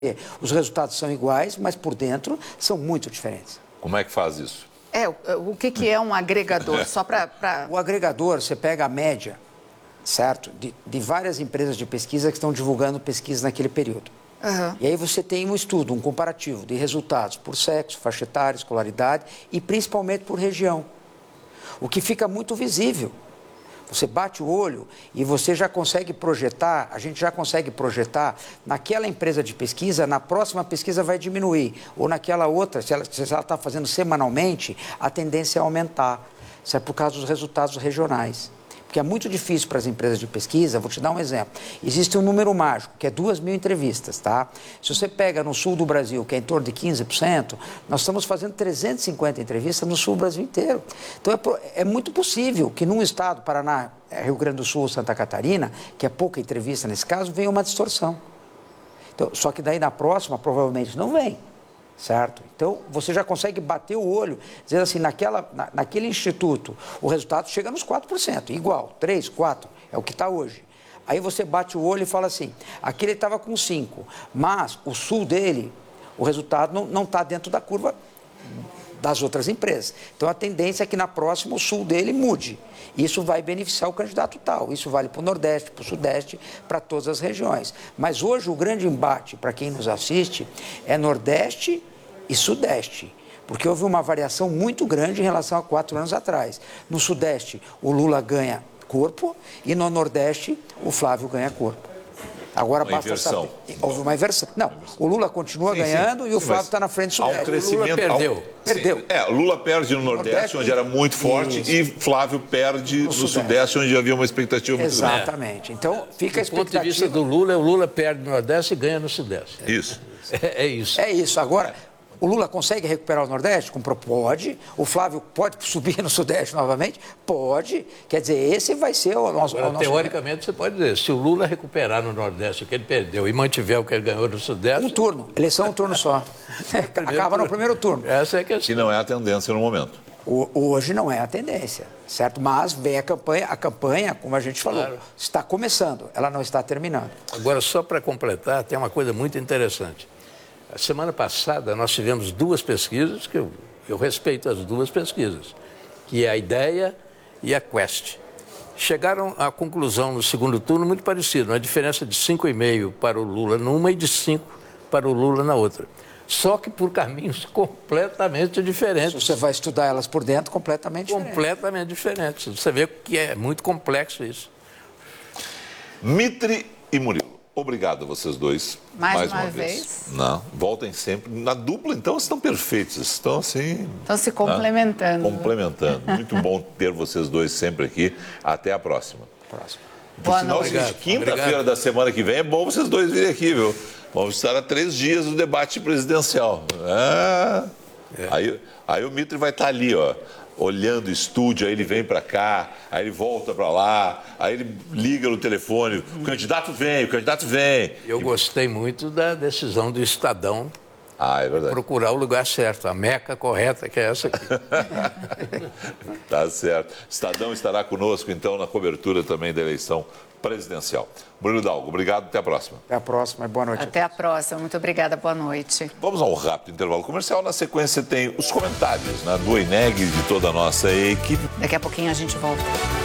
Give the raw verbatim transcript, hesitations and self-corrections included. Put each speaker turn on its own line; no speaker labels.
Os resultados são iguais, mas por dentro são muito diferentes.
Como é que faz isso?
É, o, o que, que é um agregador? Só para... Pra...
O agregador, você pega a média, certo? De, de várias empresas de pesquisa que estão divulgando pesquisa naquele período. Uhum. E aí você tem um estudo, um comparativo de resultados por sexo, faixa etária, escolaridade e principalmente por região. O que fica muito visível. Você bate o olho e você já consegue projetar, a gente já consegue projetar, naquela empresa de pesquisa, na próxima pesquisa vai diminuir. Ou naquela outra, se ela está fazendo semanalmente, a tendência é aumentar. Isso é por causa dos resultados regionais. Porque é muito difícil para as empresas de pesquisa, vou te dar um exemplo. Existe um número mágico, que é duas mil entrevistas, tá? Se você pega no sul do Brasil, que é em torno de quinze por cento, nós estamos fazendo trezentas e cinquenta entrevistas no sul do Brasil inteiro. Então, é, é muito possível que num estado, Paraná, Rio Grande do Sul ou Santa Catarina, que é pouca entrevista nesse caso, venha uma distorção. Então, só que daí na próxima, provavelmente não vem. Certo? Então, você já consegue bater o olho, dizendo assim, naquela, na, naquele instituto, o resultado chega nos quatro por cento, igual, três, quatro, é o que está hoje. Aí você bate o olho e fala assim, aquele estava com cinco, mas o sul dele, o resultado não está dentro da curva das outras empresas. Então, a tendência é que na próxima o sul dele mude. Isso vai beneficiar o candidato tal. Isso vale para o Nordeste, para o Sudeste, para todas as regiões. Mas hoje o grande embate, para quem nos assiste, é Nordeste e Sudeste. Porque houve uma variação muito grande em relação a quatro anos atrás. No Sudeste, o Lula ganha corpo e no Nordeste, o Flávio ganha corpo. Agora
uma
basta
inversão.
saber. Houve uma inversão. Não, o Lula continua sim, ganhando sim, e o Flávio está na frente do Sudeste.
Crescimento,
o Lula perdeu.
Ao...
Perdeu.
É, o Lula perde no Nordeste, Nordeste onde era muito forte, isso. E Flávio perde no, no Sudeste. Sudeste, onde havia uma expectativa muito grande.
Exatamente. Então, fica a expectativa...
Do ponto de vista do Lula, o Lula perde no Nordeste e ganha no Sudeste.
Isso.
É, é isso.
É isso. Agora... O Lula consegue recuperar o Nordeste? Pode. O Flávio pode subir no Sudeste novamente? Pode. Quer dizer, esse vai ser o nosso...
Agora,
o nosso...
teoricamente, você pode dizer, se o Lula recuperar no Nordeste o que ele perdeu e mantiver o que ele ganhou no Sudeste...
Um turno. Eleição é um turno só. Acaba no primeiro turno.
Essa é a questão.
Que não é a tendência no momento.
O, hoje não é a tendência, certo? Mas vem a campanha, a campanha, como a gente falou, claro. Está começando, ela não está terminando.
Agora, só para completar, tem uma coisa muito interessante. A semana passada, nós tivemos duas pesquisas, que eu, eu respeito as duas pesquisas, que é a IDEA e a Quest. Chegaram à conclusão no segundo turno muito parecida, uma diferença de cinco vírgula cinco para o Lula numa e de cinco para o Lula na outra. Só que por caminhos completamente diferentes.
Se você vai estudar elas por dentro, completamente diferentes.
Completamente diferentes. Você vê que é muito complexo isso.
Mitre e Murilo. Obrigado a vocês dois.
Mais,
mais
uma,
uma
vez.
vez. Não, voltem sempre. Na dupla, então, estão perfeitos. Estão assim...
Estão se complementando.
Né? Complementando. Muito bom ter vocês dois sempre aqui. Até a próxima.
Próxima.
Por sinal, quinta-feira da semana que vem é bom vocês dois virem aqui, viu? Vamos estar a três dias do debate presidencial. Ah, é. aí, aí o Mitre vai estar ali, ó. Olhando o estúdio, aí ele vem para cá, aí ele volta para lá, aí ele liga no telefone, o candidato vem, o candidato vem.
Eu gostei muito da decisão do Estadão
ah, é verdade.
Procurar o lugar certo, a meca correta, que é essa aqui.
Tá certo. Estadão estará conosco, então, na cobertura também da eleição presidencial. Bruno Dalgo, obrigado, até a próxima.
Até a próxima e boa noite.
Até a próxima, muito obrigada, boa noite.
Vamos a um rápido intervalo comercial. Na sequência tem os comentários, né, do Eneg e de toda a nossa equipe.
Daqui a pouquinho a gente volta.